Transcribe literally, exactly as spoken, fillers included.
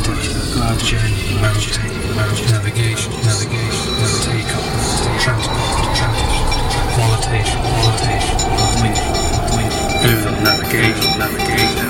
gravity, gravity, journey, rotate, rotate, navigation, navigation, takeoff, transport, transport, volatility, volatility, wind, wind, over navigation, navigation.